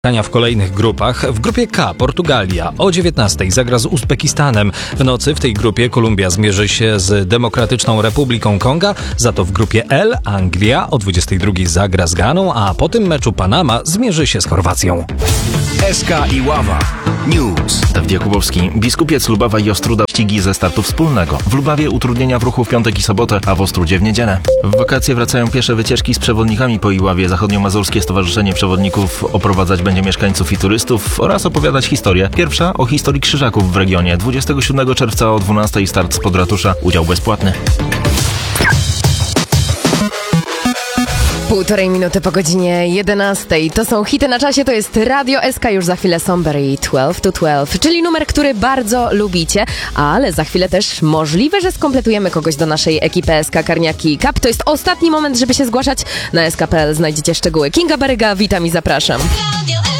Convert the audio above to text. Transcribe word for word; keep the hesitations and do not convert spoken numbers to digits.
W kolejnych grupach. W grupie K Portugalia o dziewiętnastej zagra z Uzbekistanem. W nocy w tej grupie Kolumbia zmierzy się z Demokratyczną Republiką Konga, za to w grupie L Anglia o dwudziestej drugiej zagra z Ganą, a po tym meczu Panama zmierzy się z Chorwacją. S K i Ława News. Dawid Jakubowski. Biskupiec, Lubawa i Ostróda ścigi ze startu wspólnego. W Lubawie utrudnienia w ruchu w piątek i sobotę, a w Ostródzie w niedzielę. W wakacje wracają piesze wycieczki z przewodnikami po Iławie. Zachodniomazurskie Stowarzyszenie Przewodników oprowadzać będzie mieszkańców i turystów oraz opowiadać historię. Pierwsza o historii krzyżaków w regionie. dwudziestego siódmego czerwca o dwunastej start spod ratusza. Udział bezpłatny. Półtorej minuty po godzinie jedenastej. To są hity na czasie, to jest Radio S K, już za chwilę Somebody dwanaście to dwanaście, czyli numer, który bardzo lubicie, ale za chwilę też możliwe, że skompletujemy kogoś do naszej ekipy S K Karniaki Cup. To jest ostatni moment, żeby się zgłaszać. Na S K kropka p l znajdziecie szczegóły. Kinga Baryga, witam i zapraszam.